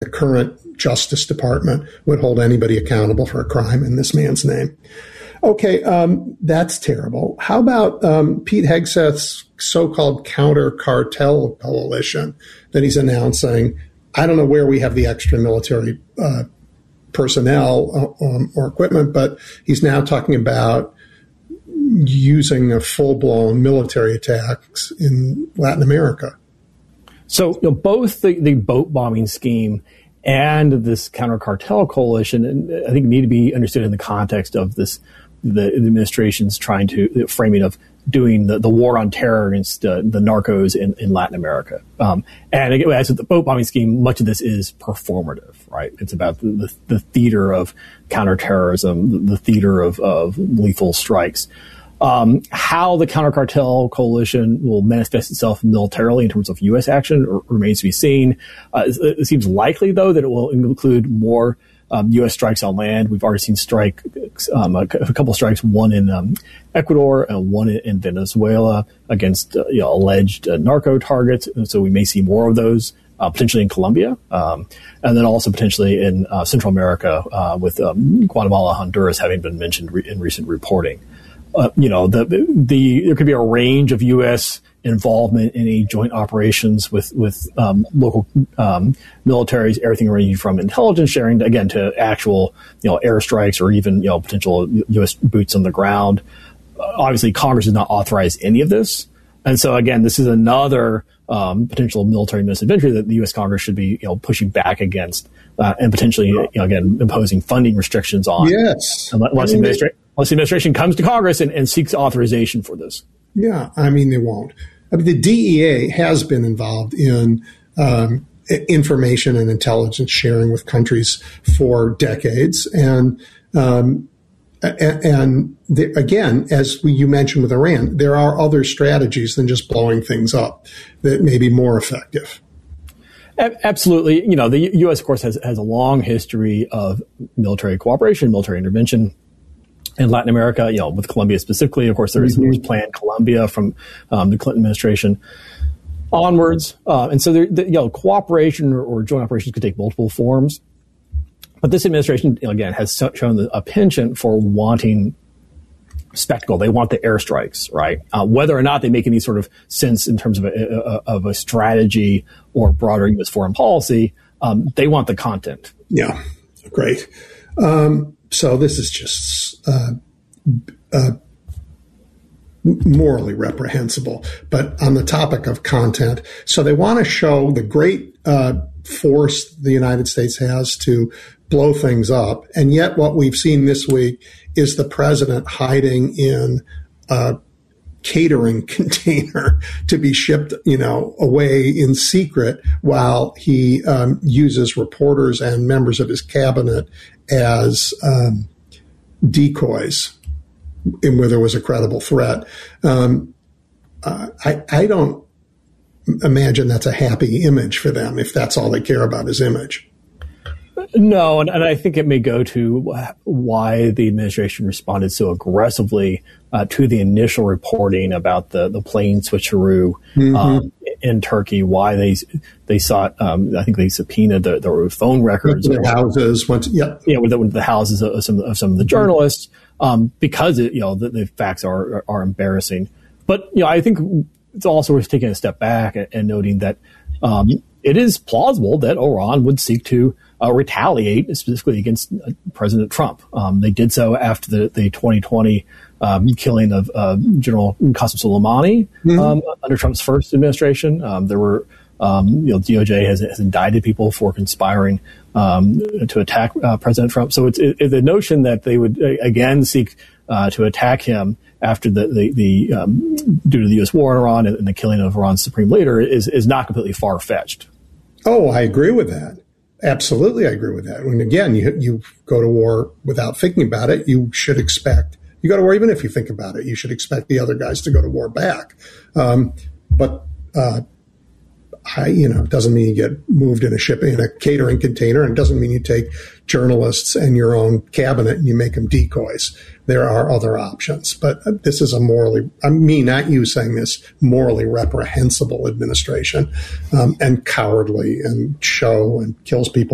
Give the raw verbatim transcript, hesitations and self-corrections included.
the current Justice Department would hold anybody accountable for a crime in this man's name. Okay, um, that's terrible. How about um, Pete Hegseth's so-called counter-cartel coalition that he's announcing? I don't know where we have the extra military uh, personnel um, or equipment, but he's now talking about using a full-blown military attacks in Latin America. So you know, both the, the boat bombing scheme and this counter-cartel coalition, I think, need to be understood in the context of this, the administration's trying to, the framing of doing the, the war on terror against uh, the narcos in, in Latin America. Um, and again, as with the boat bombing scheme, much of this is performative, right? It's about the, the, the theater of counterterrorism, the, the theater of, of lethal strikes. Um, how the counter-cartel coalition will manifest itself militarily in terms of U S action r- remains to be seen. Uh, it, it seems likely, though, that it will include more um, U S strikes on land. We've already seen strike um, a, a couple of strikes, one in um, Ecuador and one in, in Venezuela against uh, you know, alleged uh, narco targets. So we may see more of those. Uh, potentially in Colombia, um, and then also potentially in uh, Central America uh, with um, Guatemala, Honduras having been mentioned re- in recent reporting. Uh, you know, the, the, there could be a range of U S involvement in any joint operations with, with, um, local, um, militaries, everything ranging from intelligence sharing, to, again, to actual, you know, airstrikes or even, you know, potential U S boots on the ground. Uh, obviously, Congress has not authorized any of this. And so, again, this is another, um, potential military misadventure that the U S Congress should be, you know, pushing back against, uh, and potentially, you know, again, imposing funding restrictions on. Yes. Unless, I mean, the unless the administration comes to Congress and, and seeks authorization for this. Yeah, I mean, they won't. I mean, the D E A has been involved in um, information and intelligence sharing with countries for decades. And, um, and, and the, again, as we, you mentioned with Iran, there are other strategies than just blowing things up that may be more effective. Absolutely. You know, the U S, of course, has, has a long history of military cooperation, military intervention in Latin America, you know, with Colombia specifically. Of course, there is mm-hmm. Plan Colombia from um, the Clinton administration onwards. Uh, and so, there, the, you know, cooperation or, or joint operations could take multiple forms. But this administration, you know, again, has so, shown a penchant for wanting spectacle. They want the airstrikes, right? Uh, whether or not they make any sort of sense in terms of a, a, of a strategy or broader U S foreign policy, um, they want the content. Yeah, great. Um, so this is just uh, uh, morally reprehensible. But on the topic of content, so they want to show the great uh, force the United States has to blow things up. And yet what we've seen this week is the president hiding in a catering container to be shipped, you know, away in secret while he um, uses reporters and members of his cabinet as um, decoys in where there was a credible threat. Um, uh, I, I don't imagine that's a happy image for them if that's all they care about is image. No, and, and I think it may go to why the administration responded so aggressively uh, to the initial reporting about the, the plane switcheroo mm-hmm. um, in Turkey, why they they sought, um, I think they subpoenaed the, the phone records. Went to the houses, went to, yep. Yeah, went to the houses of some of, some of the journalists um, because, it, you know, the, the facts are, are embarrassing. But, you know, I think it's also worth taking a step back and, and noting that um, it is plausible that Iran would seek to Uh, retaliate specifically against uh, President Trump. Um, they did so after the, the twenty twenty um, killing of uh, General Qasem Soleimani mm-hmm. um, under Trump's first administration. Um, there were, um, you know, D O J has, has indicted people for conspiring um, to attack uh, President Trump. So it's it, the notion that they would uh, again seek uh, to attack him after the the, the um, due to the U S war in Iran and, and the killing of Iran's supreme leader is is not completely far fetched. Oh, I agree with that. Absolutely, I agree with that. And again, you you go to war without thinking about it. You should expect you go to war even if you think about it. You should expect the other guys to go to war back. Um, but uh, I, you know, it doesn't mean you get moved in a ship in a catering container, and it doesn't mean you take journalists and your own cabinet and you make them decoys. There are other options, but this is a morally, I mean, not you saying this, morally reprehensible administration um, and cowardly and show and kills people